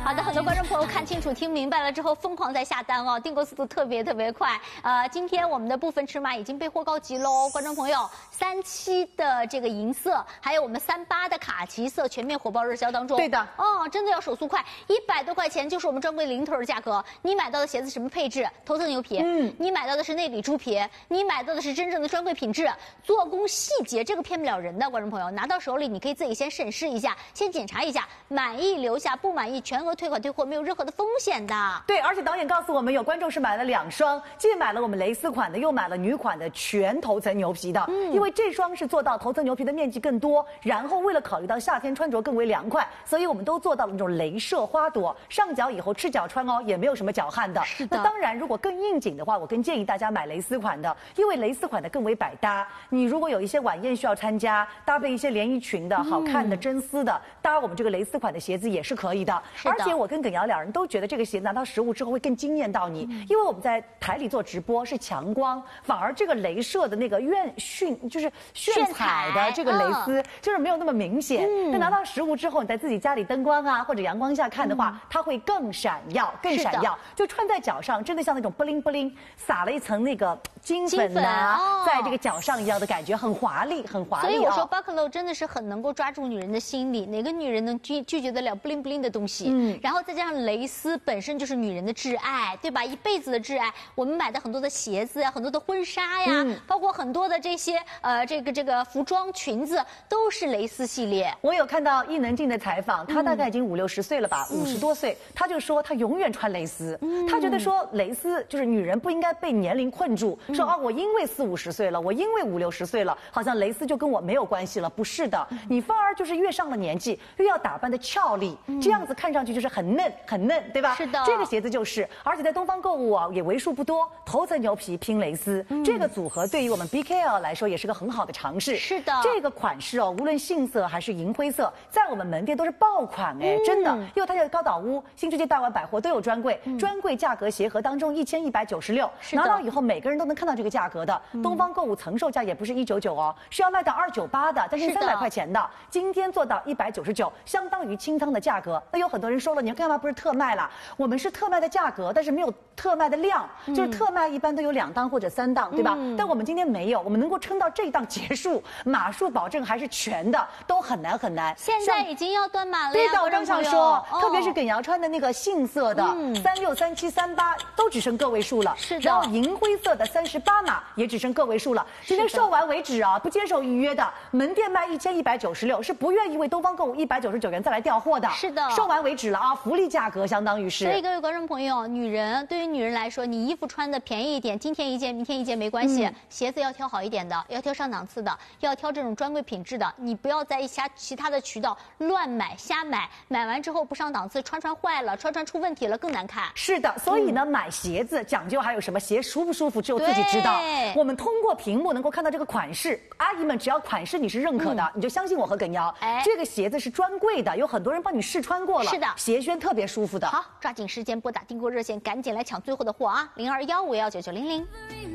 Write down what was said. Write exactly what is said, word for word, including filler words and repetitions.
好的，很多观众朋友看清楚、听明白了之后，疯狂在下单哦，订购速度特别特别快。呃，今天我们的部分尺码已经备货告急喽，观众朋友，三七的这个银色，还有我们三八的卡其色，全面火爆热销当中。 对的， 哦，真的要手速快，一百多块钱就是我们专柜零头的价格。你买到的鞋子什么配置？头层牛皮，嗯，你买到的是内里猪皮，你买到的是真正的专柜品质，做工细节，这个骗不了人的。观众朋友，拿到手里你可以自己先审视一下，先检查一下，满意留下，不满意全额退款退货，没有任何的风险的。 对，而且导演告诉我们，有观众是买了两双，既买了我们蕾丝款的，又买了女款的全头层牛皮的。嗯，因为这双是做到头层牛皮的面积更多，然后为了考虑到夏天穿着更为凉快，所以我们都做到了那种镭射花朵，上脚以后赤脚穿哦，也没有什么脚汗的。 是的。 那当然，如果更应景的话，我更建议大家买蕾丝款的，因为蕾丝款的更为百搭。你如果有一些晚宴需要参加，搭配一些连衣裙的、好看的真丝的，搭我们这个蕾丝款的鞋子也是可以的。 是的。 而且我跟耿瑶两人都觉得这个鞋拿到实物之后会更惊艳到你，嗯、因为我们在台里做直播是强光，反而这个镭射的那个炫炫就是炫彩的这个蕾丝、嗯、就是没有那么明显。那、嗯、拿到实物之后，你在自己家里灯光啊或者阳光下看的话，嗯、它会更闪耀，更闪耀。就穿在脚上，真的像那种布灵布灵，撒了一层那个金粉呐、啊哦，在这个脚上一样的感觉，很华丽，很华丽、哦。 所以我说 Bucklow 真的是很能够抓住女人的心理，哪个女人能拒拒绝得了布灵布灵的东西？嗯，然后再加上蕾丝本身就是女人的挚爱，对吧？一辈子的挚爱。我们买的很多的鞋子呀，很多的婚纱呀，嗯、包括很多的这些呃这个这个服装裙子都是蕾丝系列。 我有看到伊能静的采访，她大概已经五六十岁了吧，五十、嗯、多岁，她就说她永远穿蕾丝，嗯、她觉得说蕾丝就是女人不应该被年龄困住，嗯、说啊我因为四五十岁了，我因为五六十岁了，好像蕾丝就跟我没有关系了，不是的，嗯、你反而就是越上了年纪，越要打扮的俏丽，嗯、这样子看上去就是很嫩很嫩，对吧？ 是的， 这个鞋子就是，而且在东方购物啊也为数不多，头层牛皮拼蕾丝，嗯、这个组合对于我们 B K L 来说也是个很好的尝试。 是的， 这个款式哦，无论杏色还是银灰色，在我们门店都是爆款哎，嗯、真的，因为它在高岛屋、新世界大丸百货都有专柜，嗯、专柜价格协和当中一千一百九十六，拿到以后每个人都能看到这个价格的。嗯、东方购物层售价也不是一九九哦，是要卖到二九八的，将近三百块钱的，今天做到一百九十九，相当于清仓的价格。那有很多人说了，你干嘛不是特卖啦？我们是特卖的价格，但是没有特卖的量，嗯、就是特卖一般都有两档或者三档，对吧？嗯、但我们今天没有，我们能够撑到这一档结束，码数保证还是全的，都很难很难。 现在已经要断码了呀， 对的，我刚想说， 哦、 特别是耿瑶穿的那个杏色的，三六、三七、三八都只剩个位数了， 是的。 然后银灰色的三十八码也只剩个位数了，今天售完为止啊，不接受预约的，门店卖一千一百九十六，是不愿意为东方购物一百九十九元再来调货的， 是的， 售完为止了啊，福利价格相当于是。 所以各位观众朋友，女人对于女人来说，你衣服穿的便宜一点，今天一件，明天一件没关系，嗯、鞋子要挑好一点的，要挑上档次的，要挑这种专柜品质的，你不要在一家其他的渠道乱买瞎买，买完之后不上档次，穿穿坏了，穿穿出问题了更难看。 是的，所以呢，嗯、买鞋子讲究还有什么鞋舒不舒服，只有自己知道。我们通过屏幕能够看到这个款式，阿姨们只要款式你是认可的，嗯、你就相信我和耿瑶。哎，这个鞋子是专柜的，有很多人帮你试穿过了， 是的， 鞋楦特别舒服的。 好，抓紧时间拨打订购热线，赶紧来抢最后的货啊！零二幺五幺九九零零。